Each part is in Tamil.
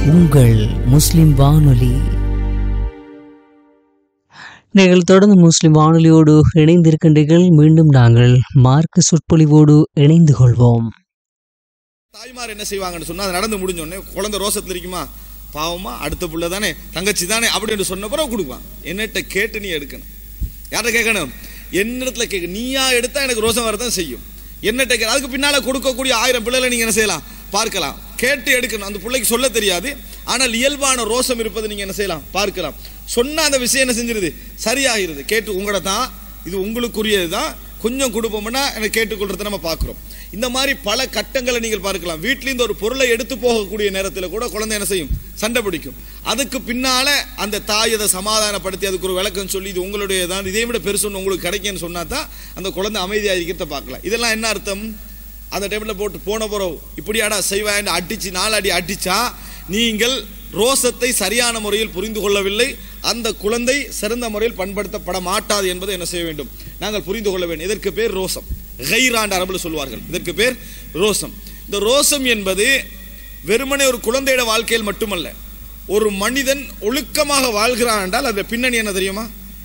உங்கள் முஸ்லிம் வானொலி. நீங்கள் தொடர்ந்து முஸ்லிம் வானொலியோடு இணைந்திருக்கின்றீர்கள். மீண்டும் நாங்கள் மார்க்க சொற்பொழிவோடு இணைந்து கொள்வோம். தாய்மார் என்ன செய்வாங்கன்னு சொன்னா, அது நடந்து முடிஞ்சோடனே குழந்தை ரோசத்தில் இருக்குமா, பாவமா அடுத்த பிள்ளை தானே, தங்கச்சி தானே அப்படின்னு சொன்ன பிறகு கொடுப்பான். என்னட்ட கேட்டு நீ எடுக்கணும். யார்கிட்ட கேட்கணும்? என்னிடத்துல கேட்க. நீயா எடுத்தா எனக்கு ரோசம் வரதான் செய்யும். என்னட்ட கேட்க. அதுக்கு பின்னால கொடுக்கக்கூடிய 1000 பிள்ளைகளை நீங்க என்ன செய்யலாம், பார்க்கலாம். கேட்டு எடுக்கணும். அந்த பிள்ளைக்கு சொல்ல தெரியாது, ஆனால் இயல்பான ரோசம் இருப்பது நீங்க என்ன செய்யலாம், பார்க்கலாம். சொன்ன அந்த விஷயம் என்ன செஞ்சிருது, சரியாகிறது. கேட்டு உங்களோட தான், இது உங்களுக்குரியது தான், கொஞ்சம் கொடுப்போம்னா எனக்கு கேட்டுக்கொள்றதை நம்ம பார்க்கிறோம். இந்த மாதிரி பல கட்டங்களை நீங்கள் பார்க்கலாம். வீட்டிலிருந்து ஒரு பொருளை எடுத்து போகக்கூடிய நேரத்தில் கூட குழந்தை என்ன செய்யும், சண்டை பிடிக்கும். அதுக்கு பின்னால அந்த தாய் அதை சமாதானப்படுத்தி அதுக்கு ஒரு விளக்கம் சொல்லி இது உங்களுடைய தான், இதே விட பெருசு உங்களுக்கு கிடைக்குன்னு சொன்னா தான் அந்த குழந்தை அமைதியாக இருக்கிறத பார்க்கலாம். இதெல்லாம் என்ன அர்த்தம்? அந்த டைம்ல போட்டு போன போறோம் இப்படியாடா செய்வாயின்னு அடிச்சு 4 அடி அடிச்சா நீங்கள் ரோசத்தை சரியான முறையில் புரிந்து கொள்ளவில்லை. அந்த குழந்தை சிறந்த முறையில் பண்படுத்தப்பட மாட்டாது என்பதை என்ன செய்ய வேண்டும், நாங்கள் புரிந்து கொள்ள வேண்டும். இதற்கு பேர் ரோசம். கைராண்ட அரபில் சொல்வார்கள், இதற்கு பேர் ரோசம். இந்த ரோசம் என்பது வெறுமனே ஒரு குழந்தையோட வாழ்க்கையில் மட்டுமல்ல, ஒரு மனிதன் ஒழுக்கமாக வாழ்கிறான் என்றால் அந்த பின்னணி என்ன தெரியுமா?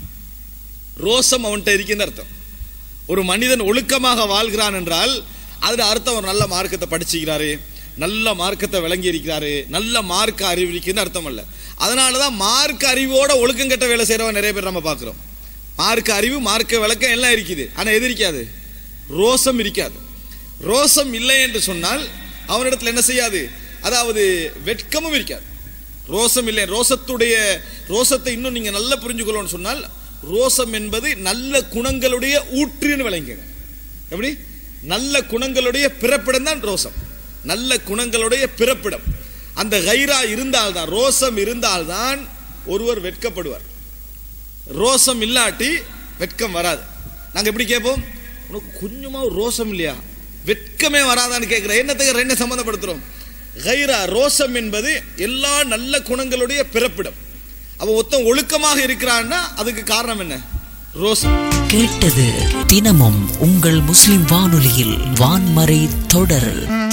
ரோசம் அவன்கிட்ட இருக்கின்ற அர்த்தம். ஒரு மனிதன் ஒழுக்கமாக வாழ்கிறான் என்றால் அதுல அர்த்தம் ஒரு நல்ல மார்க்கத்தை படிச்சுக்கிறாரு, நல்ல மார்க்கத்தை விளங்கி இருக்கிறாரு, நல்ல மார்க்க அறிவு இருக்குன்னு அர்த்தம் அல்ல. அதனாலதான் மார்க்க அறிவோட ஒழுக்கம் கெட்ட வேலை செய்யறவன் நிறைய பேர் நம்ம பார்க்கிறோம். மார்க்க அறிவு, மார்க்க விளக்கம் எல்லாம் இருக்குது, ஆனா எது இருக்காது? ரோசம் இருக்காது. ரோசம் இல்லை என்று சொன்னால் அவனிடத்துல என்ன செய்யாது, அதாவது வெட்கமும் இருக்காது. ரோசம் இல்லை. ரோசத்தை இன்னும் நீங்க நல்லா புரிஞ்சுக்கொள்ளணும்னு சொன்னால், ரோசம் என்பது நல்ல குணங்களுடைய ஊற்றுன்னு விளங்குங்க. எப்படி? நல்ல குணங்களுடைய பிறப்பிடம் தான் ரோசம். நல்ல குணங்களுடைய பிறப்பிடம். அந்த கைரா இருந்தால்தான், ரோசம் இருந்தால்தான் ஒருவர் வெட்கப்படுவார். ரோசம் இல்லாட்டி வெட்கம் வராது. நாங்க எப்படி கேட்போம், உனக்கு கொஞ்சமா ரோசம் இல்லையா, வெட்கமே வராதான்னு கேட்கிறேன். என்னத்துக்கு ரெண்டு சம்பந்தப்படுத்துறோம்? கைரா, ரோசம் என்பது எல்லா நல்ல குணங்களுடைய பிறப்பிடம். அவன் ஒருத்தன் ஒழுக்கமாக இருக்கிறான்னா அதுக்கு காரணம் என்ன? ரோசம். கேட்டது தினமும் உங்கள் முஸ்லிம் வானொலியில் வான்மறை தொடர்.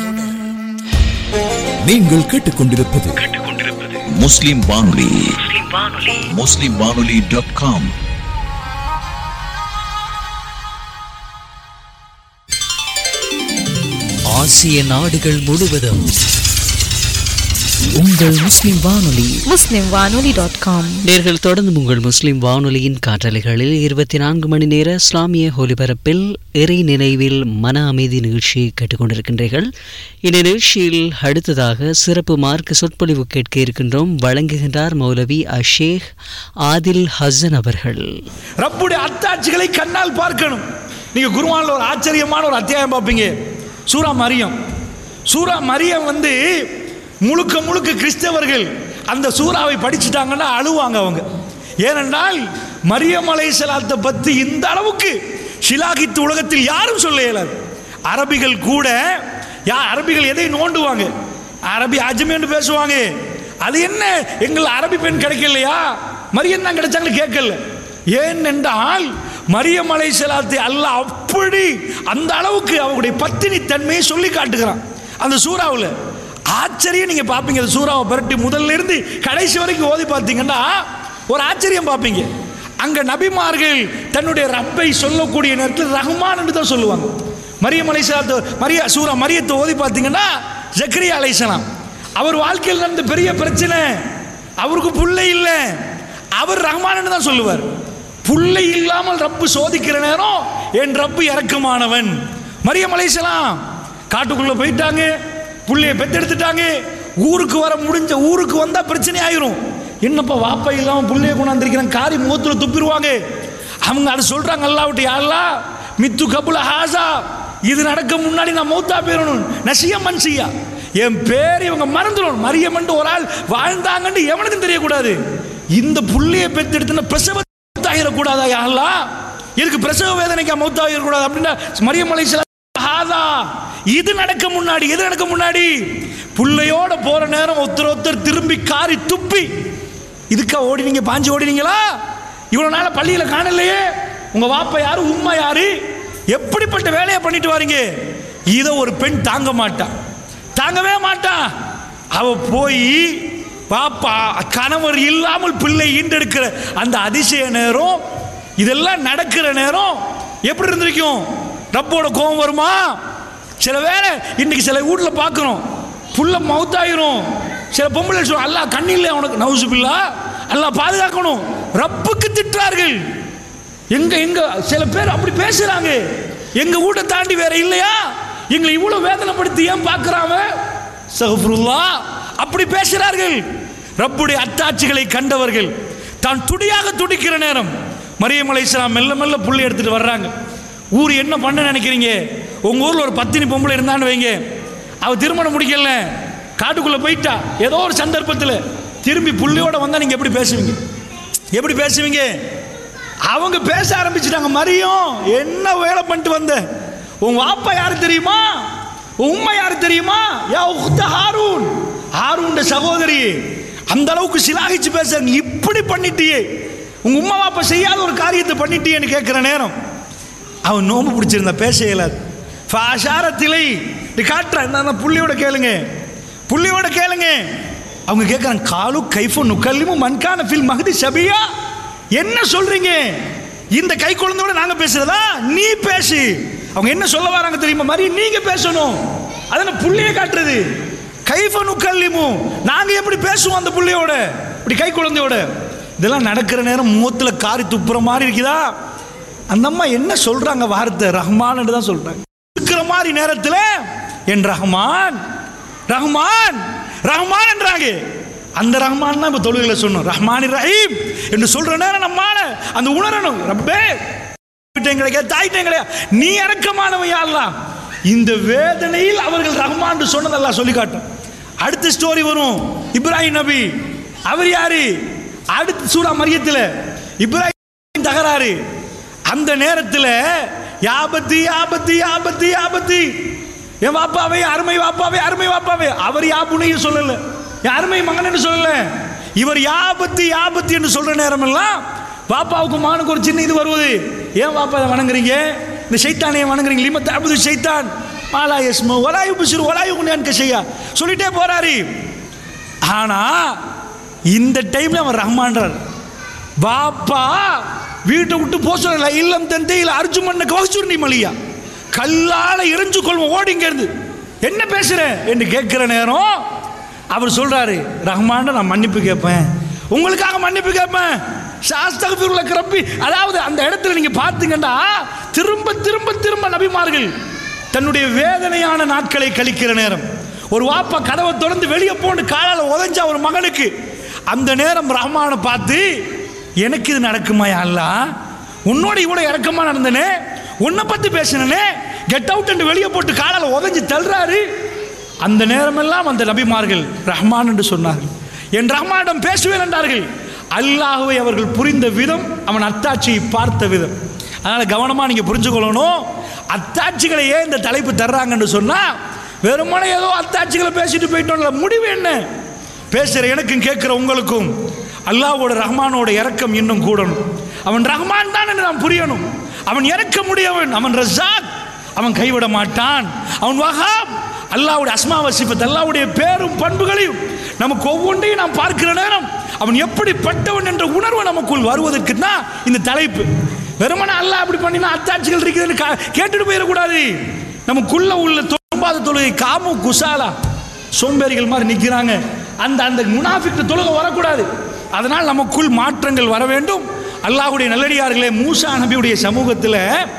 நீங்கள் கேட்டுக்கொண்டிருப்பது முஸ்லிம் வானொலி. முஸ்லிம் வானொலி.com. ஆசிய நாடுகள் முழுவதும் உங்கள் முஸ்லிம் வானொலி. muslimwanoli.com. நேர்கள் தொடர்ந்து உங்கள் முஸ்லிம் வானொலியின் காற்றலைகளில் 24 மணி நேர இஸ்லாமிய ஒலிபரப்பில் இறை நினைவில் மன அமைதி நிகழ்ச்சியை கேட்டுக்கொண்டிருக்கின்றீர்கள். இந்த நிகழ்ச்சியில் அடுத்ததாக சிறப்பு மார்க்க சொற்பொழிவு கேட்க இருக்கின்றோம். வழங்குகின்றார் மௌலவி ஷேக் ஆதில் ஹசன் அவர்கள். ரப்புடைய அத்தாட்சிகளை கண்ணால் பார்க்கணும். நீங்க குர்ஆன்ல ஒரு ஆச்சரியமான ஒரு அத்தியாயம் பார்ப்பீங்க, சூரா மரியம். சூரா மரியம் முழுக்க முழுக்க கிறிஸ்தவர்கள் அந்த சூறாவை படிச்சுட்டாங்கன்னா அழுவாங்க அவங்க. ஏனென்றால் மரியம் அலைஹிஸ்ஸலாத்தை பற்றி இந்த அளவுக்கு ஷிலாகித்து உலகத்தில் யாரும் சொல்ல இயலாது. அரபிகள் கூட, அரபிகள் எதை நோண்டுவாங்க, அரபி அஜ்மீன்னு பேசுவாங்க. அது என்ன, எங்கள் அரபி பெண் கிடைக்கலையா, மரியம் தான் கிடைச்சாங்கன்னு கேட்கல. ஏன் என்றால் மரியம் அலைஹிஸ்ஸலாத்தை அல்லாஹ் அப்படி அந்த அளவுக்கு அவருடைய பத்தினி தன்மையை சொல்லி காட்டுகிறான் அந்த சூறாவில். ஆச்சரியம் நீங்க பார்ப்பீங்க. அந்த சூறாவை பரட்டி முதல்ல இருந்து கடைசி வரைக்கும் ஓதி பார்த்தீங்கன்னா ஒரு ஆச்சரியம் பார்ப்பீங்க. அங்க நபிமார்கள் தன்னுடைய ரப்பை சொல்லக்கூடிய நேரத்தில் ரஹ்மான் என்று தான் சொல்லுவாங்க. மரியம் அலைஹிஸ்ஸலாத்து சூரா மரியத்தை ஓதி பார்த்தீங்கன்னா ஜக்கரியா அலைஹிஸ்ஸலாம் அவர் வாழ்க்கையில் நடந்த பெரிய பிரச்சனை, அவருக்கு புள்ளை இல்லை, அவர் ரஹ்மான் என்று தான் சொல்லுவார். புள்ளை இல்லாமல் ரப்பு சோதிக்கிற நேரம் என் ரப்பு இரக்கமானவன். மரியம் அலைஹிஸ்ஸலாம் காட்டுக்குள்ள போயிட்டாங்க, புள்ளைய பெத்தெடுத்துட்டாங்க. ஊருக்கு வர முடிஞ்ச, ஊருக்கு வந்தா பிரச்சனை ஆயிரும். என்னப்பா வாப்பா இல்லாம புள்ளைய கொண்டாந்துருக்கிறேன், காரி முகத்துல துப்பிடுவாங்க. அவங்க அதை சொல்றாங்க, அல்லாஹ்விட்டு அல்லாஹ் மித்து கபுல ஹாசா, இது நடக்க முன்னாடி நான் மௌத்தா போயிடணும், நசியம் மன்சியா, என் பேர் இவங்க மறந்துடும். மரியம் ஒரு ஆள் வாழ்ந்தாங்கன்னு எவனுக்கும் தெரியக்கூடாது. இந்த புள்ளைய பெத்தெடுத்துன பிரசவத்தாயிடக்கூடாதா அல்லாஹ், இதுக்கு பிரசவ வேதனைக்கு மௌத்தாயிடக்கூடாது அப்படின்னா மரியம் அலைஹிஸ்ஸலாம் இது நடக்க முன்னாடி, எது நடக்க முன்னாடி, புள்ளையோட போற நேரம் ஒருத்தர் திரும்பி காரி துப்பி, இதுக்கா ஓடினீங்க, பாஞ்சு ஓடினீங்களா, இவ்வளவு நாள பள்ளியில காணலையே, உங்க வாப்பா யாரு, உம்மா யாரு, எப்படிப்பட்ட வேலையை பண்ணிட்டு வாரீங்க. இதை ஒரு பெண் தாங்க மாட்டா, தாங்கவே மாட்டா. அவ போய் பாப்பா கணவர் இல்லாமல் பிள்ளை ஈண்டெடுக்கிற அந்த அதிசய நேரம், இதெல்லாம் நடக்கிற நேரம் எப்படி இருந்திருக்கும்? ரப்போட கோபம் வருமா? சில வேளை இன்னைக்கு சில வீட்டில் பார்க்குறோம், புள்ள மவுத்தாயிரும். சில பொம்பளை சொல்ல அல்லாஹ் கண்ணில்லை அவனுக்கு, நவுசுபில்லா, அல்லாஹ் பாதுகாக்கணும், ரப்புக்கு திட்டுறார்கள். எங்க சில பேர் அப்படி பேசுறாங்க. எங்க வீட்டை தாண்டி வேற இல்லையா, எங்களை இவ்வளவு வேதனைப்படுத்தி ஏன் பார்க்கறாங்க? சஹ்ஃபிருல்லாஹ், அப்படி பேசுறார்கள். ரப்புடைய அத்தாட்சிகளை கண்டவர்கள் தான் துடியாக துடிக்கிற நேரம் மரியம் அலைஹிஸ்ஸலாம் மெல்ல மெல்ல புள்ளி எடுத்துட்டு வர்றாங்க. ஊர் என்ன பண்ண நினைக்கிறீங்க? உங்க ஊர்ல ஒரு பத்தினி பொம்பளை இருந்தான்னு வைங்க, அவ திருமணம் முடிக்கல, காட்டுக்குள்ள போயிட்டா, ஏதோ ஒரு சந்தர்ப்பத்தில் திரும்பி புள்ளியோட வந்தா நீங்க எப்படி பேசுவீங்க? எப்படி பேசுவீங்க? அவங்க பேச ஆரம்பிச்சுட்டாங்க. மரியம், என்ன வேலை பண்ணிட்டு வந்த? உன் வாப்பா யாரு தெரியுமா? உன் உம்மா யாரு தெரியுமா? யா உக்த ஹாரூன், ஹாரூன் சகோதரி. அந்த அளவுக்கு சிலாகிச்சு பேச, நீ இப்படி பண்ணிட்டியே, உங்க உம்மா வாப்பா செய்யாத ஒரு காரியத்தை பண்ணிட்டியேன்னு கேட்கிற நேரம் அவன் நோம்பு பிடிச்சிருந்தா பேச இயலாது. ஃபாஷாரத்திலை நீ காட்டுற புள்ளியோட கேளுங்க, புள்ளியோட கேளுங்க. அவங்க கேட்கறாங்க, காலு கைஃபு நுக்கல்லிமு மன்கான ஃபில் மஹதி ஷபியா, என்ன சொல்றீங்க? இந்த கை குழந்தையோட நாங்க பேசுறதா? நீ பேசு. அவங்க என்ன சொல்ல வராங்க தெரியுமா? மாதிரி நீங்க பேசணும். அதனால புள்ளிய காட்டுறது. கைஃபு நுக்கல்லிமு, நாங்க எப்படி பேசுவோம் அந்த புள்ளியோட, இப்படி கை குழந்தையோட? இதெல்லாம் நடக்கிற நேரம் மூத்துல காரி துப்புற மாதிரி இருக்குதா? அந்த அம்மா என்ன சொல்றாங்க? வார்த்தை ரஹ்மான் தான் சொல்றாங்க. இருக்கிற மாதிரி நேரத்தில் என் ரஹ்மான் ரஹ்மான் ரஹ்மான் என்றாங்க. அந்த ரஹ்மான் தான் இப்போ தொழுகையில சொன்னோம், ரஹ்மான் ரஹீம் என்று சொல்ற நேரம் நம்மால அந்த உணரணும். ரப்பே தாய்ட்டேங்களே, நீ இறக்கமானவன் யா அல்லாஹ். இந்த வேதனையில் அவர்கள் ரஹ்மான் சொன்னதெல்லாம் சொல்லி காட்டும். அடுத்த ஸ்டோரி வரும், இப்ராஹிம் நபி. அவர் யாரு? அடுத்த சூரா மரியத்தில் இப்ராஹிம் தகராறு. அந்த நேரத்தில் யாபத்தி யாபத்தி யாபத்தி யாபத்தி, என் வாப்பாவே அருமை வாப்பாவே அருமை வாப்பாவே. அவர் யாபுனையும் சொல்லல, அருமை மகன் சொல்லல. இவர் யாபத்தி யாபத்தி என்று சொல்ற நேரம் எல்லாம் பாப்பாவுக்கு மகனுக்கு ஒரு சின்ன இது வருவது. ஏன் பாப்பா வணங்குறீங்க? இந்த சைத்தானையை வணங்குறீங்க. லிமத் அபுது சைத்தான் மாலா யஸ்மு வலா யுப்சிரு வலா யுக்னியன் கஷையா சொல்லிட்டே போறாரு. ஆனா இந்த டைம்ல அவன் ரஹ்மான்றார். பாப்பா வீட்டை விட்டு போக சொல்லல, இல்லம் தந்தையில் அர்ஜுமன்ன கவசுர்ணி மலியா, கல்லால எரிஞ்சு கொள்வோம், ஓடிங்க இருந்து. என்ன பேசுற என்று கேட்கிற நேரம் அவர் சொல்றாரு, ரஹ்மான் நான் மன்னிப்பு கேட்பேன், உங்களுக்காக மன்னிப்பு கேட்பேன். சாஸ்தகபிருல்லக ரப்பி. அதாவது அந்த இடத்துல நீங்க பார்த்தீங்கன்னா திரும்ப திரும்ப திரும்ப நபிமார்கள் தன்னுடைய வேதனையான நாட்களை கழிக்கிற நேரம், ஒரு வாப்பா கதவை திறந்து வெளியே போட்டு காலால உதஞ்சா ஒரு மகனுக்கு, அந்த நேரம் ரஹ்மானை பார்த்து எனக்கு இது நடக்குமா யா அல்லாஹ், உன்னோட இவ்வளவு இறக்கமா நடந்தனே, உன்னை பத்தி பேசினே, கெட் அவுட் என்று வெளியே போட்டு காலால உதஞ்சு தள்ளுறாரு. அந்த நேரமெல்லாம் அந்த நபிமார்கள் ரஹ்மான் என்று சொன்னார்கள். என் ரஹ்மானிடம் பேசுவேன் என்றார்கள். அல்லாஹ்வை அவர்கள் புரிந்த விதம், அவன் அத்தாட்சியை பார்த்த விதம். அதனால கவனமா நீங்க புரிஞ்சுக்கொள்ளணும். அத்தாட்சிகளை ஏன் இந்த தலைப்பு தர்றாங்கன்னு சொன்னா, வெறுமனே ஏதோ அத்தாட்சிகளை பேசிட்டு போயிட்டோம். முடிவு என்ன? பேசுற எனக்கும் கேட்கிற உங்களுக்கும் அல்லாஹ்வோட ரஹ்மானோட இரக்கம் இன்னும் கூடணும். அவன் ரஹ்மான் தான் என்று நாம் புரியணும். அவன் இறக்க முடியவன், அவன் ரஸாக், அவன் கைவிட மாட்டான், அவன் வஹாப். அல்லாஹ்வுடைய அஸ்மா வசிஃபத், அல்லாஹ்வுடைய பேரும் பண்புகளையும் நமக்கு ஒவ்வொன்றையும் நாம் பார்க்கிற நேரம் அவன் எப்படிப்பட்டவன் என்ற உணர்வு நமக்குள் வருவதற்கு தான் இந்த தலைப்பு. வெறுமனே அல்லாஹ் அப்படி பண்ணினா அத்தாட்சிகள் இருக்குதுன்னு கேட்டுட்டு போயிடக்கூடாது. நமக்குள்ள உள்ள தொழும்பாத தொழுகை காமு குசாலா சோம்பேறிகள் மாதிரி நிற்கிறாங்க, அந்த அந்த முனாஃபிக் தொழுகை வரக்கூடாது. அதனால் நமக்குள் மாற்றங்கள் வர வேண்டும். அல்லாஹ்வுடைய நல்லடியார்களே, மூசா நபியுடைய சமூகத்தில்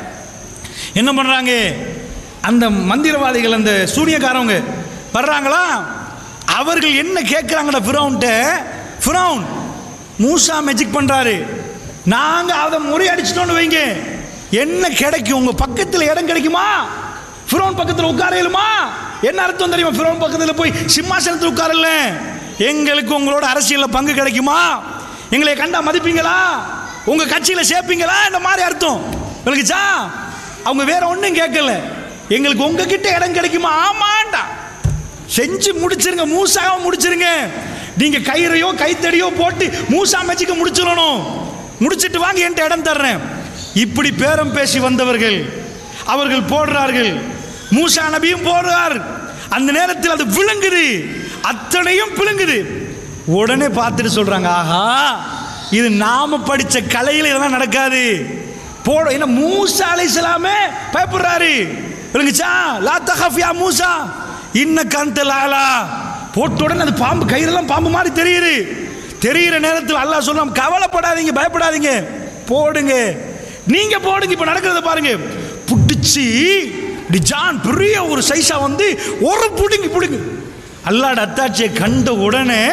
என்ன பண்ணுறாங்க? அந்த மந்திரவாதிகள், அந்த சூனியக்காரவங்க வர்றாங்களா, அவர்கள் என்ன கேட்குறாங்கடா ஃபிரௌன்ட்ட, ஃபிரௌன் மூசா மேஜிக் பண்ணுறாரு, நாங்கள் அதை முறியடிச்சிட்டோன்னு வைங்க, என்ன கிடைக்கும்? உங்கள் பக்கத்தில் இடம் கிடைக்குமா? ஃபிரௌன் பக்கத்தில் உட்காரலுமா? என்ன அர்த்தம் தெரியுமா? ஃபிரௌன் பக்கத்தில் போய் சிம்மாசனத்தில் உட்காரல, எங்களுக்கு உங்களோட அரசியலில் பங்கு கிடைக்குமா? எங்களை கண்டா மதிப்பீங்களா? உங்கள் கட்சியில் சேர்ப்பீங்களா? இந்த மாதிரி அர்த்தம் விளக்குச்சா? அவங்க வேற ஒன்றும் கேட்கல, எங்களுக்கு உங்ககிட்ட இடம் கிடைக்குமா? ஆமாண்டா, செஞ்சு முடிச்சிருங்க, மூசாவை முடிச்சிருங்க. நீங்க கயிறையோ கைத்தடியோ போட்டு மூசா மேஜிக்க முடிச்சிடணும், முடிச்சிட்டு வாங்க என்கிட்ட இடம் தர்றேன். இப்படி பேரம் பேசி வந்தவர்கள் அவர்கள் போடுறார்கள், மூசா நபியும் போடுறார். அந்த நேரத்தில் அது விளங்குது, அத்தனையும் விளங்குது. உடனே பார்த்துட்டு சொல்றாங்க, ஆஹா இது நாம படிச்ச கலையில் இதெல்லாம் நடக்காது போட. என்ன மூசா அலைஹிஸ்ஸலாமே பயப்படுறாரு, விளங்குச்சா? லா தகஃப் யா மூசா இன்னக அன்தல் அலா. போட்ட உடனே அது பாம்பு கயிறெல்லாம் பாம்பு மாதிரி தெரியுது. தெரிகிற நேரத்தில் அல்லாஹ் சொல்றான், கவலைப்படாதீங்க, பயப்படாதீங்க, போடுங்க, நீங்க போடுங்க. இப்ப நடக்கிறத பாருங்க, புடிச்சு ஜான் பெரிய ஒரு சைஸா வந்து ஒரு புடுங்க. அல்லாஹ்ட அத்தாட்சியை கண்ட உடனே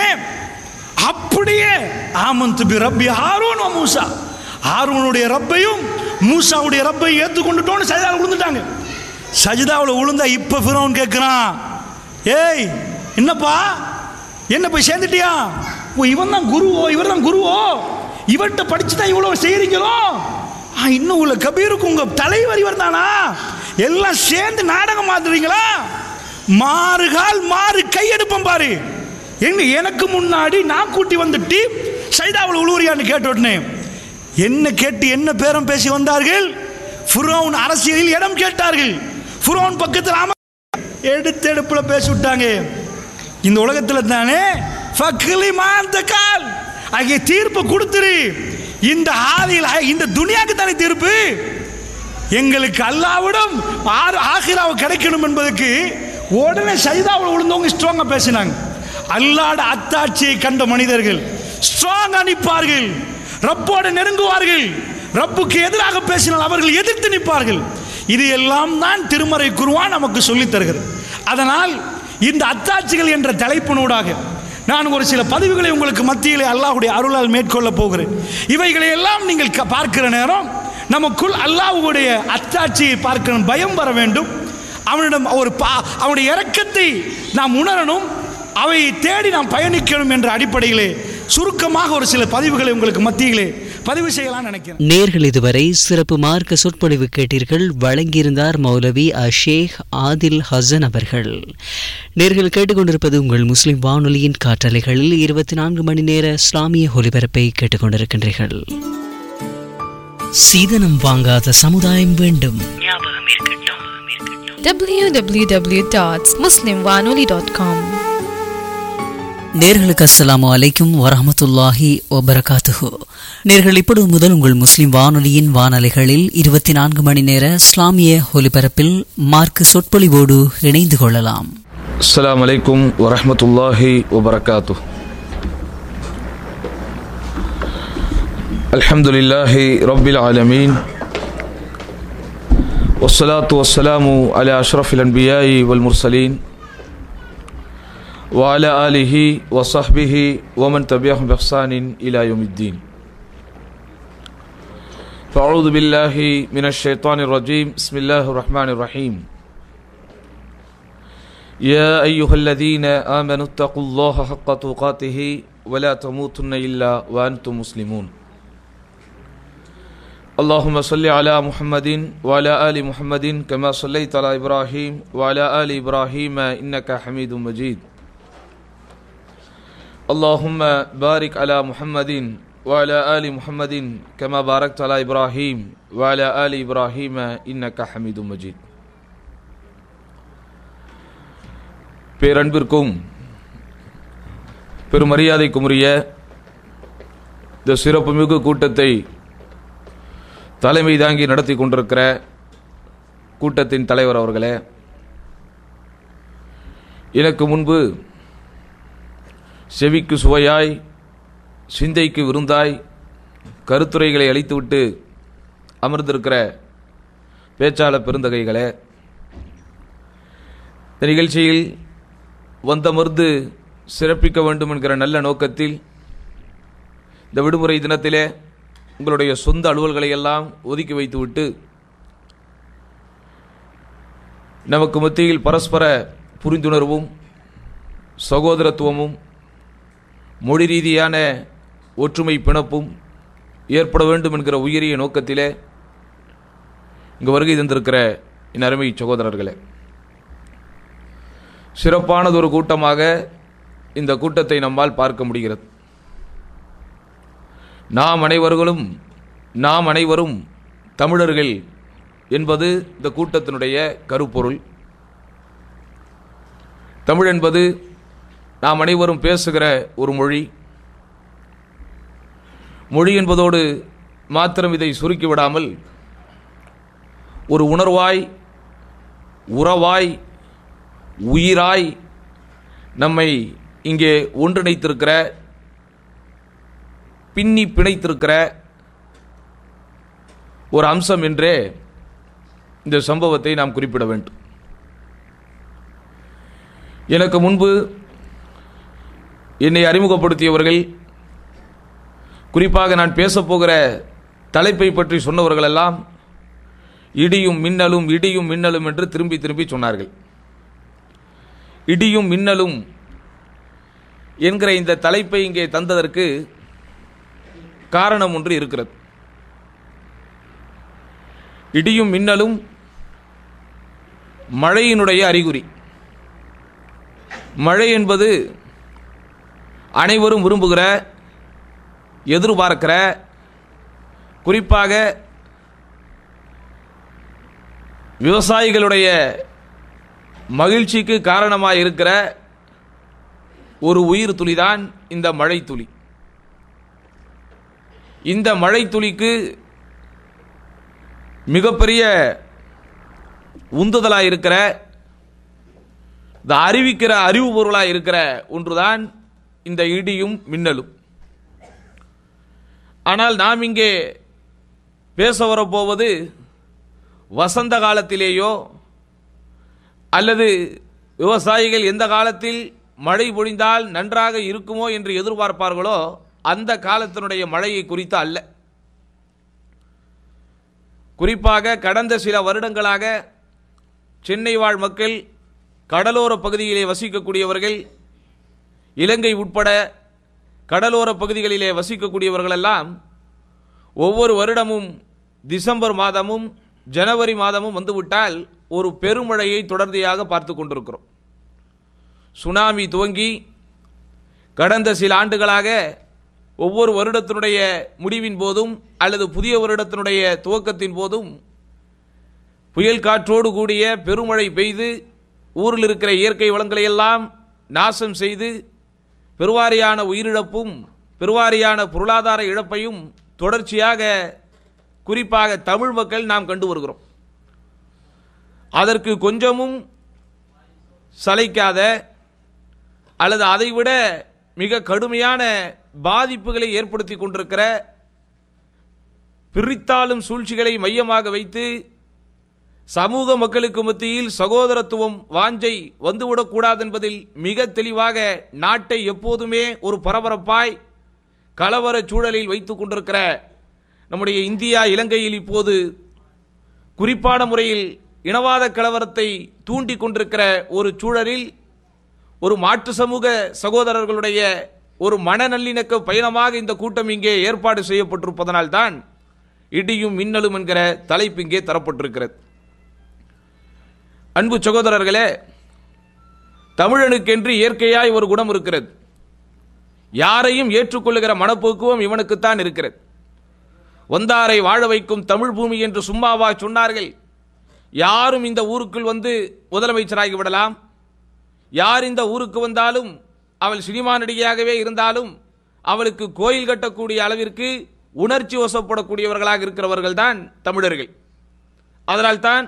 அப்படியே ஆமன்து பி ரப்பி ஹாரூன் வ மூசா, ஹாரூனுடைய ரப்பையும் மூசாவுடைய ரப்பையும் ஏற்றுக்கொண்டுட்டோன்னு சஜிதாவில் விழுந்துட்டாங்க. சஜிதாவில் விழுந்தா இப்ப ஃபிரௌன் கேட்கிறான், ஏய் என்னப்பா என்ன போய் சேர்ந்துட்டியா? இவன் தான் குருவோ, இவர் தான் குருவோ, இவர்கிட்ட படிச்சு தான் இவ்வளவு செய்யறீங்களோ? இன்னும் உள்ள கபீருக்கு உங்க தலைவர் இவர் தானா? எல்லாம் சேர்ந்து நாடகம் மாத்துறீங்களா? மாறுகால் மாறு கையெடுப்பம் பாரு. எங்க எனக்கு முன்னாடி நான் கூட்டி வந்துட்டு சைதாவில் உழுவுறியான்னு கேட்ட உடனே என்ன கேட்டு என்ன பேரம் பேசி வந்தார்கள்? ஃபிரௌன் அரசியலில் இடம் கேட்டார்கள். ஃபிரௌன் பக்கத்தில் எடுத்தெடுப்புல பேசி விட்டாங்க. இந்த உலகத்தில் தானே ஃபக்லி மாந்தகால் ஆகிய தீர்ப்பு கொடுத்துரு. இந்த ஆதியில் இந்த துனியாக்கு தானே தீர்ப்பு. எங்களுக்கு அல்லாஹ்விடம் ஆகிராவை கிடைக்கணும் என்பதற்கு உடனே சஜிதாவில் விழுந்தவங்க ஸ்ட்ராங்கா பேசினாங்க. அல்லாஹ்ட அத்தாட்சியை கண்ட மனிதர்கள் ஸ்ட்ராங்கா நிற்பார்கள், ரப்போடு நெருங்குவார்கள். ரப்புக்கு எதிராக பேசினால் அவர்கள் எதிர்த்து நிற்பார்கள். இது எல்லாம் தான் திருமறை குர்ஆன் நமக்கு சொல்லித் தருகிறது. அதனால் இந்த அத்தாட்சிகள் என்ற தலைப்பினூடாக நான் ஒரு சில பதிவுகளை உங்களுக்கு மத்தியிலே அல்லாஹ்வுடைய அருளால் மேற்கொள்ள போகிறேன். இவைகளை எல்லாம் நீங்கள் பார்க்கிற நேரம் நமக்குள் அல்லாஹ்வுடைய அத்தாட்சியை பார்க்கிற பயம் வர வேண்டும். அவனிடம் அவனுடைய இரக்கத்தை நாம் உணரணும். அவை தேடி நாம் பயணிக்கணும் என்ற அடிப்படையிலே சுருக்கமாக ஒரு சில பதிவுகளை உங்களுக்கு மத்தியிலே பதிவு செய்யலாம் நினைக்கிறேன். நேர்கள் இதுவரை சிறப்பு மார்க்க சொற்பொழிவு கேட்டீர்கள். வழங்கியிருந்தார் மௌலவி ஷேக் ஆதில் ஹசன் அவர்கள். நேர்கள் கேட்டுக்கொண்டிருப்பது உங்கள் முஸ்லிம் வானொலியின் காற்றலைகளில் 24 மணி நேர இஸ்லாமிய ஒலிபரப்பை கேட்டுக்கொண்டிருக்கின்றீர்கள். சீதனம் வாங்காத சமுதாயம் வேண்டும், www.muslimwanoli.com. நேர்களுக்கு அஸ்ஸலாமு அலைக்கும் வரஹ்மத்துல்லாஹி வபரகாத்துஹு. நேர்கள் இப்பொழுது முதல் உங்கள் முஸ்லிம் வானொலியின் வானலைகளில் 24 மணி நேர இஸ்லாமிய ஒலிபரப்பில் மார்க்க சொற்பொழிவோடு இணைந்து கொள்ளலாம். அஸ்ஸலாமு அலைக்கும் வரஹ்மத்துல்லாஹி வபரகாத்துஹு. அல்ஹம்துலில்லாஹி ரப்பில் ஆலமீன், வஸ்ஸலாத்து வஸ்ஸலாமு அலா அஷ்ரஃபில் அன்பியாஇ வல் முர்சலீன் وعلى آله وصحبه ومن تبعهم بإحسان إلى يوم الدين. فأعوذ بالله من الشيطان الرجيم. بسم الله الرحمن الرحيم. يا أيها الذين آمنوا اتقوا الله حق تقاته ولا تموتن إلا وأنتم مسلمون. اللهم صل على محمد وعلى آل محمد كما صليت على إبراهيم وعلى آل إبراهيم إنك حميد مجيد. اللهم بارك على محمد وعلى آل محمد كما باركت على إبراهيم وعلى آل إبراهيم إنك حميد مجيد. பேரன்பிற்கும் பெருமரியாதைக்கும் உரிய இந்த சிறப்புமிகு கூட்டத்தை தலைமை தாங்கி நடத்தி கொண்டிருக்கிற கூட்டத்தின் தலைவர் அவர்களே, எனக்கு முன்பு செவிக்கு சுவையாய் சிந்தைக்கு விருந்தாய் கருத்துரைகளை அளித்துவிட்டு அமர்ந்திருக்கிற பேச்சாளர் பெருந்தகைகளே, இந்த நிகழ்ச்சியில் வந்தமர்ந்து சிறப்பிக்க வேண்டும் என்கிற நல்ல நோக்கத்தில் இந்த விடுமுறை தினத்திலே உங்களுடைய சொந்த அலுவல்களை எல்லாம் ஒதுக்கி வைத்துவிட்டு நமக்கு மத்தியில் பரஸ்பர புரிந்துணர்வும் சகோதரத்துவமும் மொழி ரீதியான ஒற்றுமை பிணப்பும் ஏற்பட வேண்டும் என்கிற உயரிய நோக்கத்திலே இங்கு வருகை தந்திருக்கிற என் அருமை சகோதரர்களே, சிறப்பானதொரு கூட்டமாக இந்த கூட்டத்தை நம்மால் பார்க்க முடிகிறது. நாம் அனைவரும் தமிழர்கள் என்பது இந்த கூட்டத்தினுடைய கருப்பொருள். தமிழ் என்பது நாம் அனைவரும் பேசுகிற ஒரு மொழி. மொழி என்பதோடு மாத்திரம் இதை சுருக்கிவிடாமல் ஒரு உணர்வாய், உறவாய், உயிராய் நம்மை இங்கே ஒன்றிணைத்திருக்கிற, பின்னி பிணைத்திருக்கிற ஒரு அம்சம் என்றே இந்த சம்பவத்தை நாம் குறிப்பிட வேண்டும். எனக்கு முன்பு என்னை அறிமுகப்படுத்தியவர்கள், குறிப்பாக நான் பேசப்போகிற தலைப்பை பற்றி சொன்னவர்கள் எல்லாம் இடியும் மின்னலும் இடியும் மின்னலும் என்று திரும்பி திரும்பி சொன்னார்கள். இடியும் மின்னலும் என்கிற இந்த தலைப்பை இங்கே தந்ததற்கு காரணம் ஒன்று இருக்கிறது. இடியும் மின்னலும் மழையினுடைய அறிகுறி. மழை என்பது அனைவரும் விரும்புகிற, எதிர்பார்க்கிற, குறிப்பாக விவசாயிகளுடைய மகிழ்ச்சிக்கு காரணமாக இருக்கிற ஒரு உயிர் துளிதான் இந்த மழை துளி. இந்த மழை துளிக்கு மிகப்பெரிய உந்துதலாக இருக்கிற, இந்த அறிவிக்கிற அறிவு பொருளாக இருக்கிற ஒன்றுதான் இந்த இடியும் மின்னலும். ஆனால் நாம் இங்கே பேச வரப்போவது வசந்த காலத்திலேயோ அல்லது விவசாயிகள் எந்த காலத்தில் மழை பொழிந்தால் நன்றாக இருக்குமோ என்று எதிர்பார்ப்பார்களோ அந்த காலத்தினுடைய மழையை குறித்து அல்ல. குறிப்பாக கடந்த சில வருடங்களாக சென்னை வாழ் மக்கள், கடலோர பகுதியிலே வசிக்கக்கூடியவர்கள், இலங்கை உட்பட கடலோர பகுதிகளிலே வசிக்கக்கூடியவர்களெல்லாம் ஒவ்வொரு வருடமும் டிசம்பர் மாதமும் ஜனவரி மாதமும் வந்துவிட்டால் ஒரு பெருமழையை தொடர்ச்சியாக பார்த்து கொண்டிருக்கிறோம். சுனாமி துவங்கி கடந்த சில ஆண்டுகளாக ஒவ்வொரு வருடத்தினுடைய முடிவின் போதும் அல்லது புதிய வருடத்தினுடைய துவக்கத்தின் போதும் புயல் காற்றோடு கூடிய பெருமழை பெய்து ஊரில் இருக்கிற இயற்கை வளங்களை எல்லாம் நாசம் செய்து பெருவாரியான உயிரிழப்பும் பெருவாரியான பொருளாதார இழப்பையும் தொடர்ச்சியாக குறிப்பாக தமிழ் மக்கள் நாம் கண்டு வருகிறோம். அதற்கு கொஞ்சமும் சளைக்காத அல்லது அதைவிட மிக கடுமையான பாதிப்புகளை ஏற்படுத்தி கொண்டிருக்கிற, பிரித்தாளும் சூழ்ச்சிகளை மையமாக வைத்து சமூக மக்களுக்கு மத்தியில் சகோதரத்துவம் வாஞ்சை வந்துவிடக்கூடாது என்பதில் மிக தெளிவாக நாட்டை எப்போதுமே ஒரு பரபரப்பாய் கலவர சூழலில் வைத்துக் கொண்டிருக்கிற நம்முடைய இந்தியா இலங்கையில் இப்போது குறிப்பான முறையில் இனவாத கலவரத்தை தூண்டி கொண்டிருக்கிற ஒரு சூழலில் ஒரு மாற்று சமூக சகோதரர்களுடைய ஒரு மனநல்லிணக்க பயணமாக இந்த கூட்டம் இங்கே ஏற்பாடு செய்யப்பட்டிருப்பதனால்தான் இடியும் மின்னலும் என்கிற தலைப்பு இங்கே தரப்பட்டிருக்கிறது. அன்பு சகோதரர்களே, தமிழனுக்கென்று இயற்கையாய் ஒரு குணம் இருக்கிறது. யாரையும் ஏற்றுக்கொள்ளுகிற மனப்போக்குவம் இவனுக்குத்தான் இருக்கிறது. வந்தாரை வாழ வைக்கும் தமிழ் பூமி என்று சும்மாவா சொன்னார்கள்? யாரும் இந்த ஊருக்குள் வந்து முதலமைச்சராகி விடலாம். யார் இந்த ஊருக்கு வந்தாலும், அவள் சினிமா நடிகையாகவே இருந்தாலும், அவளுக்கு கோயில் கட்டக்கூடிய அளவிற்கு உணர்ச்சி வசப்படக்கூடியவர்களாக இருக்கிறவர்கள் தான் தமிழர்கள். அதனால்தான்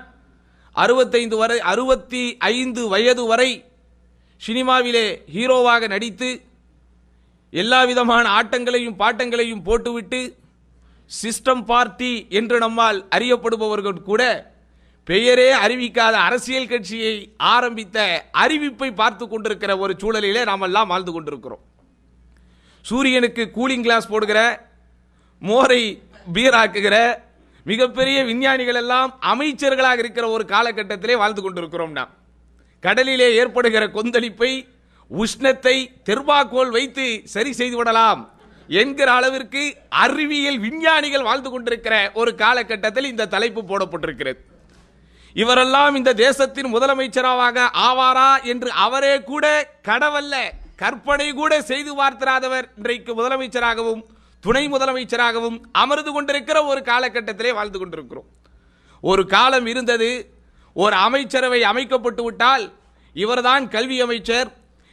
65 வயது வரை சினிமாவிலே ஹீரோவாக நடித்து எல்லா விதமான ஆட்டங்களையும் பாட்டங்களையும் போட்டுவிட்டு சிஸ்டம் பார்ட்டி என்று நம்மால் அறியப்படுபவர்கள் கூட பெயரே அறிவிக்காத அரசியல் கட்சியை ஆரம்பித்த அறிவிப்பை பார்த்து கொண்டிருக்கிற ஒரு சூழலிலே நாம் எல்லாம் வாழ்ந்து கொண்டிருக்கிறோம். சூரியனுக்கு கூலிங் கிளாஸ் போடுகிற, மோரை பீராக்குகிற மிகப்பெரிய விஞ்ஞானிகள் எல்லாம் அமைச்சர்களாக இருக்கிற ஒரு காலகட்டத்திலே வாழ்ந்து கொண்டிருக்கிறோம். நாம் கடலிலே ஏற்படுகிற கொந்தளிப்பை, உஷ்ணத்தை தெர்மாக்கோல் வைத்து சரி செய்து விடலாம் என்கிற அளவிற்கு அறிவியல் விஞ்ஞானிகள் வாழ்ந்து கொண்டிருக்கிற ஒரு காலகட்டத்தில் இந்த தலைப்பு போடப்பட்டிருக்கிறது. இவரெல்லாம் இந்த தேசத்தின் முதலமைச்சராக ஆவாரா என்று அவரே கூட கடவல்ல, கற்பனை கூட செய்து பார்த்திராதவர் இன்றைக்கு முதலமைச்சராகவும் துணை முதலமைச்சராகவும் அமர்ந்து கொண்டிருக்கிற ஒரு காலகட்டத்திலே வாழ்ந்து கொண்டிருக்கிறோம். ஒரு காலம் இருந்தது, ஒரு அமைச்சரவை அமைக்கப்பட்டு விட்டால் இவர்தான் கல்வி அமைச்சர்,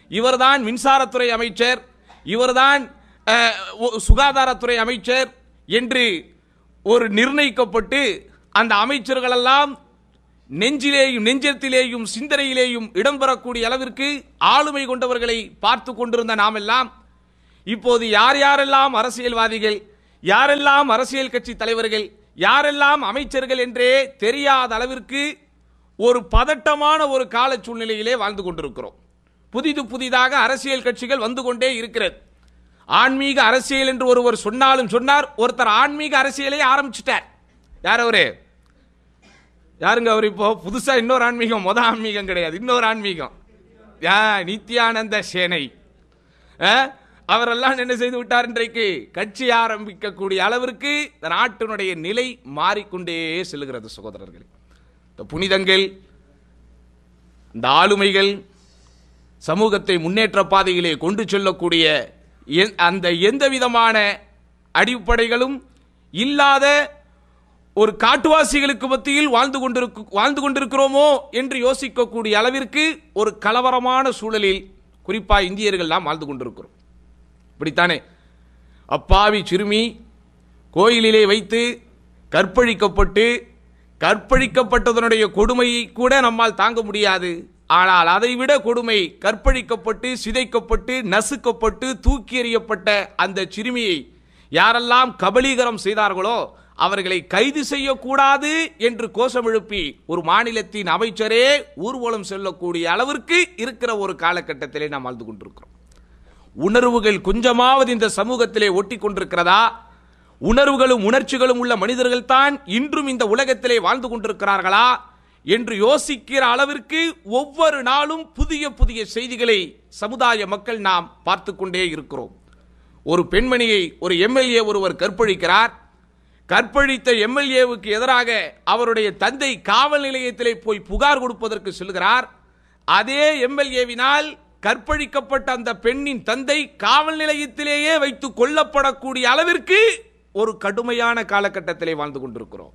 இவர்தான் மின்சாரத்துறை அமைச்சர், இவர்தான் சுகாதாரத்துறை அமைச்சர் என்று ஒரு நிர்ணயிக்கப்பட்டு அந்த அமைச்சர்களெல்லாம் நெஞ்சத்திலேயும் சிந்தனையிலேயும் இடம்பெறக்கூடிய அளவிற்கு ஆளுமை கொண்டவர்களை பார்த்து கொண்டிருந்த நாமெல்லாம் இப்போது யார் யாரெல்லாம் அரசியல்வாதிகள், யாரெல்லாம் அரசியல் கட்சி தலைவர்கள், யாரெல்லாம் அமைச்சர்கள் என்றே தெரியாத அளவிற்கு ஒரு பதட்டமான ஒரு கால சூழ்நிலையிலே வாழ்ந்து கொண்டிருக்கிறோம். புதிதாக அரசியல் கட்சிகள் வந்து கொண்டே இருக்கிறது. ஆன்மீக அரசியல் என்று ஒருவர் சொன்னார். ஒருத்தர் ஆன்மீக அரசியலே ஆரம்பிச்சுட்டார். யார் அவரு? யாருங்க அவர்? இப்போ புதுசா இன்னொரு ஆன்மீகம், ஆன்மீகம் கிடையாது, இன்னொரு ஆன்மீகம், நித்யானந்த சேனை. அவரெல்லாம் என்ன செய்து விட்டார்? இன்றைக்கு கட்சி ஆரம்பிக்கக்கூடிய அளவிற்கு நாட்டினுடைய நிலை மாறிக்கொண்டே செல்கிறது. சகோதரர்கள், இந்த புனிதங்கள், இந்த ஆளுமைகள் சமூகத்தை முன்னேற்ற பாதையிலே கொண்டு செல்லக்கூடிய அந்த எந்த விதமான அடிப்படைகளும் இல்லாத ஒரு காட்டுவாசிகளுக்கு மத்தியில் வாழ்ந்து கொண்டிருக்கிறோமோ என்று யோசிக்கக்கூடிய அளவிற்கு ஒரு கலவரமான சூழலில் குறிப்பாக இந்தியர்கள் நாம் வாழ்ந்து கொண்டிருக்கிறோம். இப்படித்தானே அப்பாவி சிறுமி கோயிலிலே வைத்து கற்பழிக்கப்பட்டதனுடைய கொடுமையை கூட நம்மால் தாங்க முடியாது. ஆனால் அதைவிட கொடுமை, கற்பழிக்கப்பட்டு சிதைக்கப்பட்டு நசுக்கப்பட்டு தூக்கி எறியப்பட்ட அந்த சிறுமியை யாரெல்லாம் கபலீகரம் செய்தார்களோ அவர்களை கைது செய்யக்கூடாது என்று கோஷம் எழுப்பி ஒரு மாநிலத்தின் அமைச்சரே ஊர்வலம் செல்லக்கூடிய அளவிற்கு இருக்கிற ஒரு காலகட்டத்திலே நாம் வாழ்ந்து கொண்டிருக்கிறோம். உணர்வுகள் கொஞ்சமாவது இந்த சமூகத்திலே ஒட்டி கொண்டிருக்கிறதா? உணர்வுகளும் உணர்ச்சிகளும் உள்ள மனிதர்கள் தான் இன்றும் இந்த உலகத்திலே வாழ்ந்து கொண்டிருக்கிறார்களா என்று யோசிக்கிற அளவிற்கு ஒவ்வொரு நாளும் புதிய செய்திகளை சமுதாய மக்கள் நாம் பார்த்து கொண்டே இருக்கிறோம். ஒரு பெண்மணியை ஒரு எம்எல்ஏ ஒருவர் கற்பழிக்கிறார். கற்பழித்த எம்எல்ஏவுக்கு எதிராக அவருடைய தந்தை காவல் நிலையத்திலே போய் புகார் கொடுப்பதற்கு செல்கிறார். அதே எம்எல்ஏவினால் கற்பழிக்கப்பட்ட அந்த பெண்ணின் தந்தை காவல் நிலையத்திலேயே வைத்து கொல்லப்படக்கூடிய அளவிற்கு ஒரு கடுமையான காலகட்டத்திலே வாழ்ந்து கொண்டிருக்கிறோம்.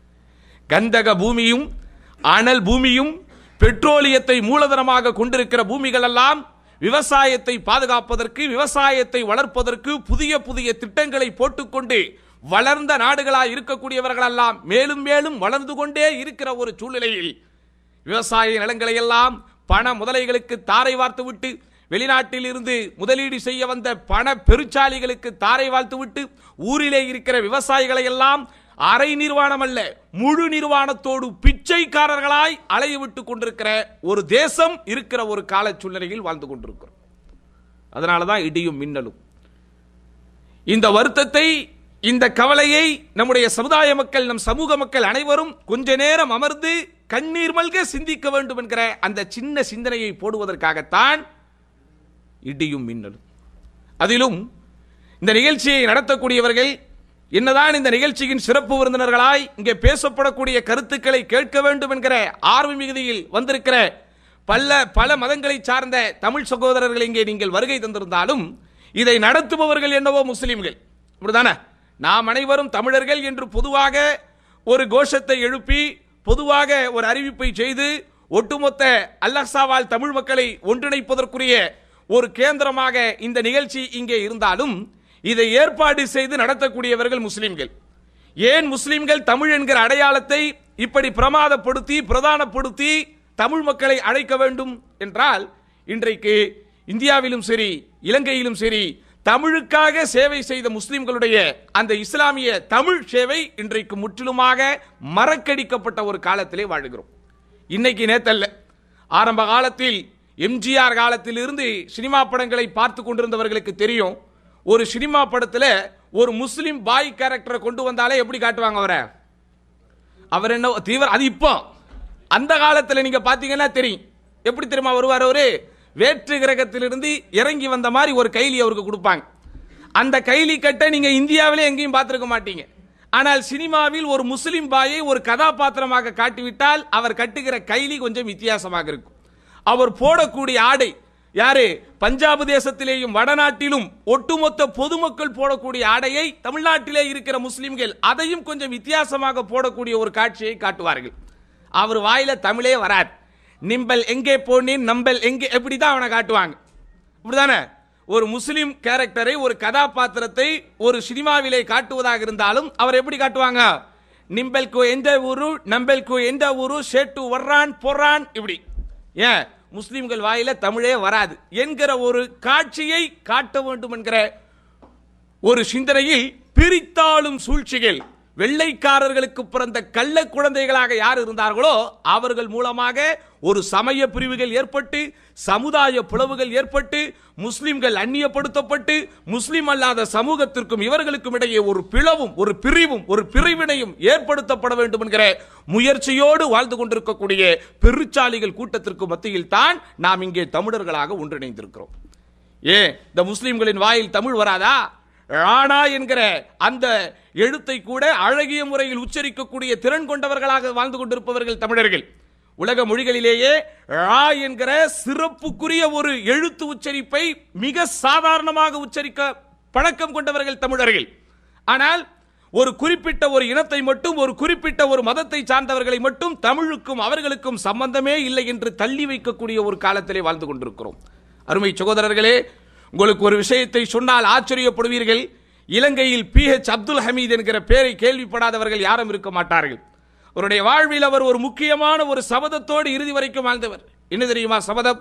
கந்தக பூமியும் அனல் பூமியும் பெட்ரோலியத்தை மூலதனமாக கொண்டிருக்கிற பூமிகள் எல்லாம் விவசாயத்தை பாதுகாப்பதற்கு, விவசாயத்தை வளர்ப்பதற்கு புதிய திட்டங்களை போட்டுக்கொண்டு வளர்ந்த நாடுகளாய் இருக்கக்கூடியவர்கள் எல்லாம் மேலும் மேலும் வளர்ந்து கொண்டே இருக்கிற ஒரு சூழ்நிலையில் விவசாய நிலங்களை எல்லாம் பண முதலைகளுக்கு தாரை வார்த்து விட்டு, வெளிநாட்டில் இருந்து முதலீடு செய்ய வந்த பண பெருச்சாலிகளுக்கு தாரை வார்த்து விட்டு, ஊரிலே இருக்கிற விவசாயிகளை எல்லாம் அரை நிர்வாணம் அல்ல முழு நிர்வாணத்தோடு பிச்சைக்காரர்களாய் அலைய விட்டுக் கொண்டிருக்கிற ஒரு தேசம் இருக்கிற ஒரு கால சூழ்நிலையில் வாழ்ந்து கொண்டிருக்கிறோம். அதனாலதான் இடியும் மின்னலும். இந்த வருத்தத்தை, இந்த கவலையை நம்முடைய சமுதாய மக்கள், நம் சமூக மக்கள் அனைவரும் கொஞ்ச நேரம் அமர்ந்து கண்ணீர் மல்க சிந்திக்க வேண்டும் என்கிற அந்த சின்ன சிந்தனையை போடுவதற்காகத்தான் இடியும் மின்னலும். அதிலும் இந்த நிகழ்ச்சியை நடத்தக்கூடியவர்கள் என்னதான் இந்த நிகழ்ச்சியின் சிறப்பு விருந்தினர்களாய் இங்கே பேசப்படக்கூடிய கருத்துக்களை கேட்க வேண்டும் என்கிற ஆர்வ மிகுதியில் வந்திருக்கிற பல மதங்களை சார்ந்த தமிழ் சகோதரர்கள் இங்கே நீங்கள் வருகை தந்திருந்தாலும் இதை நடத்துபவர்கள் என்னவோ முஸ்லிம்கள். இப்படிதானே நாம் அனைவரும் தமிழர்கள் என்று பொதுவாக ஒரு கோஷத்தை எழுப்பி, பொதுவாக ஒரு அறிவிப்பை செய்து, ஒட்டுமொத்த அல்-அக்ஸாவால் தமிழ் மக்களை ஒன்றிணைப்பதற்குரிய ஒரு கேந்திரமாக இந்த நிகழ்ச்சி இங்கே இருந்தாலும் இதை ஏற்பாடு செய்து நடத்தக்கூடியவர்கள் முஸ்லிம்கள். ஏன் முஸ்லிம்கள் தமிழ் என்கிற அடையாளத்தை இப்படி பிரதானப்படுத்தி தமிழ் மக்களை அழைக்க வேண்டும் என்றால், இன்றைக்கு இந்தியாவிலும் சரி இலங்கையிலும் சரி தமிழுக்காக சேவை செய்த முஸ்லிம்களுடைய அந்த இஸ்லாமிய தமிழ் சேவை இன்றைக்கு முற்றிலுமாக மறக்கடிக்கப்பட்ட ஒரு காலத்திலே வாழுகிறோம். இன்னைக்கு நேத்தல்ல, ஆரம்ப காலத்தில் எம்ஜிஆர் காலத்தில் இருந்து சினிமா படங்களை பார்த்து கொண்டிருந்தவர்களுக்கு தெரியும். ஒரு சினிமா படத்தில் ஒரு முஸ்லிம் பாய் கேரக்டரை கொண்டு வந்தாலே எப்படி காட்டுவாங்க அவர் என்ன தீவிர. அது இப்போ அந்த காலத்தில் நீங்க பாத்தீங்கன்னா தெரியும். எப்படி தெரியுமா வருவார்? அவரு வேற்று கிரகத்திலிருந்து இறங்கி வந்த மாதிரி ஒரு கைலி அவருக்கு கொடுப்பாங்க. அந்த கைலி கட்டை நீங்க இந்தியாவிலே எங்கேயும் பார்த்திருக்க மாட்டீங்க. ஆனால் சினிமாவில் ஒரு முஸ்லிம் பாயை ஒரு கதாபாத்திரமாக காட்டிவிட்டால் அவர் கட்டுகிற கைலி கொஞ்சம் வித்தியாசமாக இருக்கும். அவர் போடக்கூடிய ஆடை, யாரு பஞ்சாப் தேசத்திலேயும் வடநாட்டிலும் ஒட்டுமொத்த பொதுமக்கள் போடக்கூடிய ஆடையை தமிழ்நாட்டிலே இருக்கிற முஸ்லிம்கள் அதையும் கொஞ்சம் வித்தியாசமாக போடக்கூடிய ஒரு காட்சியை காட்டுவார்கள். அவர் வாயில தமிழே வராது. நிம்பல் எங்கே போனேன், நம்பல் எங்கே, எப்படிதான் அவனை காட்டுவாங்க. இப்படிதானே? ஒரு முஸ்லிம் கேரக்டரை, ஒரு கதாபாத்திரத்தை ஒரு சினிமாவிலே காட்டுவதாக இருந்தாலும் அவர் எப்படி காட்டுவாங்க? நிம்பல்கோ எந்த ஊரு, நம்பல்கோ எந்த ஊரு, சேட்டு வர்றான் பொறான், இப்படி. ஏன் முஸ்லிம்கள் வாயில தமிழே வராது என்கிற ஒரு காட்சியை காட்ட வேண்டும் என்கிற ஒரு சிந்தனையில் பிரித்தாளும் சூழ்ச்சிகள், வெள்ளைக்காரர்களுக்கு பிறந்த கள்ள குழந்தைகளாக யார் இருந்தார்களோ அவர்கள் மூலமாக ஒரு சமய பிரிவுகள் ஏற்பட்டு, சமுதாய பிளவுகள் ஏற்பட்டு, முஸ்லிம்கள் அந்நியப்படுத்தப்பட்டு, முஸ்லிம் அல்லாத சமூகத்திற்கும் இவர்களுக்கும் இடையே ஒரு பிளவும், ஒரு பிரிவும், ஒரு பிரிவினையும் ஏற்படுத்தப்பட வேண்டும் என்கிற முயற்சியோடு வாழ்ந்து கொண்டிருக்கக்கூடிய பெருச்சாலிகள் கூட்டத்திற்கு மத்தியில் தான் நாம் இங்கே தமிழர்களாக ஒன்றிணைந்திருக்கிறோம். இந்த முஸ்லிம்களின் வாயில் தமிழ் வராதா? ராணா என்கிற அந்த எழுத்தை கூட அழகிய முறையில் உச்சரிக்கக்கூடிய திறன் கொண்டவர்களாக வாழ்ந்து கொண்டிருப்பவர்கள் தமிழர்கள். உலக மொழிகளிலேயே ரா என்கிற சிறப்புக்குரிய ஒரு எழுத்து உச்சரிப்பை மிக சாதாரணமாக உச்சரிக்க பழக்கம் கொண்டவர்கள் தமிழர்கள். ஆனால் ஒரு குறிப்பிட்ட ஒரு இனத்தை மட்டும், ஒரு குறிப்பிட்ட ஒரு மதத்தை சார்ந்தவர்களை மட்டும் தமிழுக்கும் அவர்களுக்கும் சம்பந்தமே இல்லை என்று தள்ளி வைக்கக்கூடிய ஒரு காலத்திலே வாழ்ந்து கொண்டிருக்கிறோம். அருமை சகோதரர்களே, உங்களுக்கு ஒரு விஷயத்தை சொன்னால் ஆச்சரியப்படுவீர்கள். இலங்கையில் PH அப்துல் ஹமீத் என்கிற பெயரை கேள்விப்படாதவர்கள் யாரும் இருக்க மாட்டார்கள். அவருடைய வாழ்வில் அவர் ஒரு முக்கியமான ஒரு சபதத்தோடு இறுதி வரைக்கும் வாழ்ந்தவர். என்ன தெரியுமா சபதம்?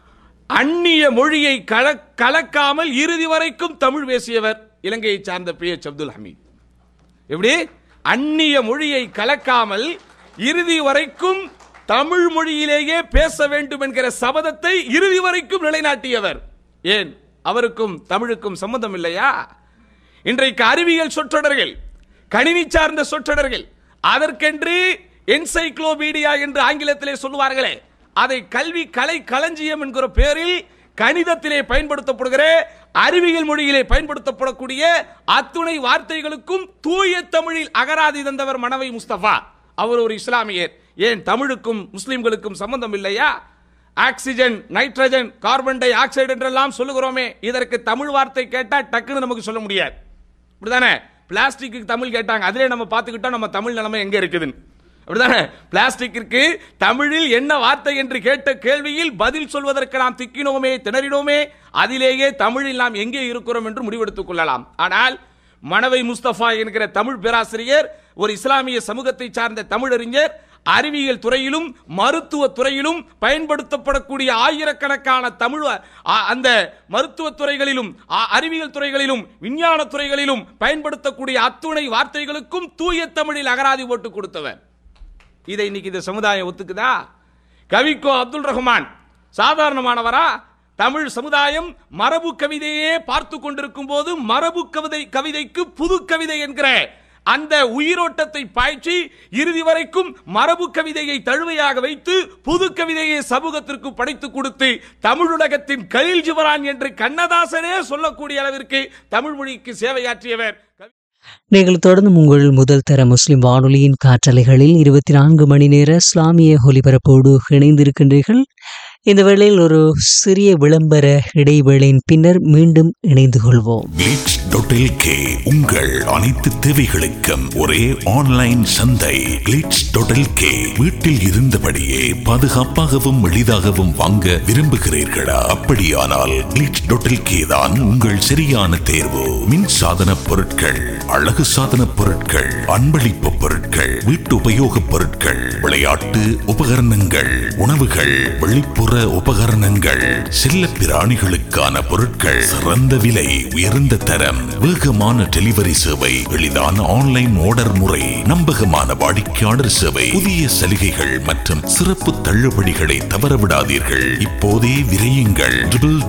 அந்நிய மொழியை கலக்காமல் இறுதி வரைக்கும் தமிழ் பேசியவர் இலங்கையை சார்ந்த PH அப்துல் ஹமீத். எப்படி? அந்நிய மொழியை கலக்காமல் இறுதி வரைக்கும் தமிழ் மொழியிலேயே பேச வேண்டும் என்கிற சபதத்தை இறுதி வரைக்கும் நிலைநாட்டியவர். ஏன் அவருக்கும் தமிழுக்கும் சம்பந்தம் இல்லையா? இன்றைக்கு அறிவியல் சொற்றொடர்கள், கணினி சார்ந்த சொற்றொடர்கள், அதற்கென்று என்சைக்ளோபீடியா என்று ஆங்கிலத்திலே சொல்லுவார்களே, அதை கல்வி கலை களஞ்சியம் என்கிற பெயரில் கணிதத்திலே பயன்படுத்தப்படுகிற, அறிவியல் மொழியிலே பயன்படுத்தப்படக்கூடிய அத்துணை வார்த்தைகளுக்கும் தூய தமிழில் அகராதி தந்தவர் மனவை முஸ்தபா. அவர் ஒரு இஸ்லாமியர். ஏன் தமிழுக்கும் முஸ்லிம்களுக்கும் சம்பந்தம் இல்லையா? Oxygen, nitrogen, carbon di oxide என்றெல்லாம் சொல்லுகிறோமே, இதற்கு தமிழ் வார்த்தை கேட்டா டக்குன்னு நமக்கு சொல்ல முடியாது. அப்படிதானே? பிளாஸ்டிக்கு தமிழ் கேட்டாங்க, அதிலே நம்ம பார்த்துக்கிட்டோம் நம்ம தமிழ் நிலைமை எங்க இருக்குதுன்னு. அப்படிதானே? பிளாஸ்டிக்கிற்கு தமிழில் என்ன வார்த்தை என்று கேட்ட கேள்வியில் பதில் சொல்வதற்கு நாம் திக்கினோமே, திணறினோமே. அதிலேயே தமிழில் நாம் எங்கே இருக்கிறோம் என்று முடிவெடுத்துக் கொள்ளலாம். ஆனால் மனவை முஸ்தபா என்கிற தமிழ் பேராசிரியர், ஒரு இஸ்லாமிய சமூகத்தை சார்ந்த தமிழறிஞர், அறிவியல் துறையிலும் மருத்துவ துறையிலும் பயன்படுத்தப்படக்கூடிய ஆயிரக்கணக்கான தமிழ் அந்த மருத்துவ துறைகளிலும் அறிவியல் துறைகளிலும் விஞ்ஞான துறைகளிலும் பயன்படுத்தக்கூடிய அத்துணை வார்த்தைகளுக்கும் தூய தமிழில் அகராதி போட்டு கொடுத்தவர். இதை இன்னைக்கு இந்த சமுதாயம் ஒத்துக்குதா? கவிக்கோ அப்துல் ரஹ்மான் சாதாரணமானவரா? தமிழ் சமுதாயம் மரபு கவிதையே பார்த்து கொண்டிருக்கும் போது மரபு கவிதைக்கு புது கவிதை என்கிற அந்த உயிரோட்டத்தை பாய்ச்சி இறுதி வரைக்கும் மரபு கவிதையை தழுவையாக வைத்து புது கவிதையை சமூகத்திற்கு படைத்துக் கொடுத்து தமிழுலகத்தின் கலீல் ஜிப்ரான் என்று கண்ணதாசனே சொல்லக்கூடிய அளவிற்கு தமிழ் மொழிக்கு சேவையாற்றியவர். நீங்கள் தொடர்ந்து உங்கள் முதல் தர முஸ்லிம் வானொலியின் காற்றலைகளில் 24 மணி நேர இஸ்லாமிய ஒலிபரப்போடு இணைந்திருக்கின்றீர்கள். இந்த வேளையில் ஒரு சிறிய விளம்பர இடைவேளையின் பின்னர் மீண்டும் இணைந்து கொள்வோம். glitch.lk உங்கள் அனைத்து தேவைகளுக்கும் ஒரே ஆன்லைன் சந்தை. glitch.lk வீட்டில் இருந்தபடியே பாதுகாப்பாகவும் எளிதாகவும் வாங்க விரும்புகிறீர்களா? அப்படியானால் glitch.lk தான் உங்கள் சரியான தேர்வு. மின் சாதன பொருட்கள், அழகு சாதன பொருட்கள், அன்பளிப்பு பொருட்கள், வீட்டு உபயோக பொருட்கள், விளையாட்டு உபகரணங்கள், உணவுகள், வெளிப்புற உபகரணங்கள், செல்ல பிராணிகளுக்கான பொருட்கள், சிறந்த விலை, உயர்ந்த தரம், வேகமான டெலிவரி சேவை, எளிதான ஆன்லைன் ஆர்டர் முறை, நம்பகமான வாடிக்கையாளர் சேவை, புதிய சலுகைகள் மற்றும் சிறப்பு தள்ளுபடிகளை தவறவிடாதீர்கள். இப்போதே விரையுங்கள்.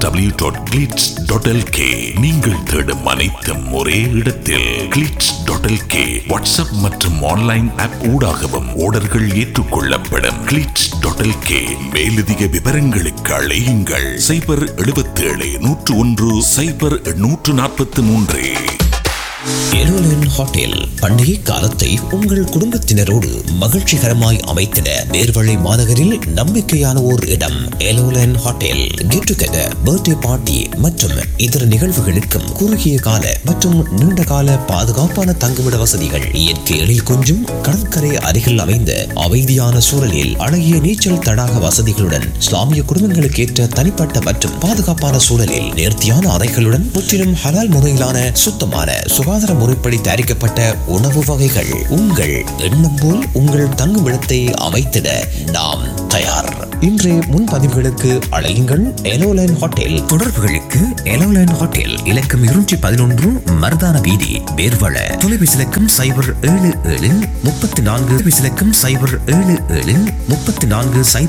www.glitch.lk நீங்கள் தேடும் அனைத்தும் ஒரே இடத்தில். glitch.lk வாட்ஸ்அப் மற்றும் ஆன்லைன் ஆப் ஊடாகவும் ஆர்டர்கள் ஏற்றுக்கொள்ளப்படும். glitch.lk மேலதிக விவரங்களுக்கு அழையுங்கள் 077 101 0843. எலோலன் ஹோட்டல் பண்டிகை காலத்தை உங்கள் குடும்பத்தினரோடு மகிழ்ச்சிகரமாய் அமைத்திட நேர்வழி மாநகரில் நம்பிக்கையான ஓர் இடம். எலோலன் hotel get together, birthday party மற்றும் இதர நிகழ்வுகளுக்கும் குறுகிய கால மற்றும் நீண்ட கால பாதுகாப்பான தங்குமிட வசதிகள். இயற்கை எழில் கொஞ்சம் கடற்கரை அருகில் அமைந்த அமைதியான சூழலில் அழகிய நீச்சல் தடாக வசதிகளுடன் இஸ்லாமிய குடும்பங்களுக்கு ஏற்ற தனிப்பட்ட மற்றும் பாதுகாப்பான சூழலில் நேர்த்தியான அறைகளுடன் முற்றிலும் ஹலால் முறையிலான சுத்தமான சுகாதார முறைப்படி தயாரிக்கப்பட்ட உணவு வகைகள். உங்கள் எண்ணம் போல் உங்கள் தங்குமிடத்தை அமைத்திட நாம் தயார். இன்றைய முன்பதிவுகளுக்கு அழையுங்கள் எலோலைன் ஹோட்டல். தொடர்புகளுக்கு எலோலைன் ஹோட்டல் இலக்கம் 211 மர்தான வீதி, பேர்வள. தொலைபேசி இலக்கம் 077 34 34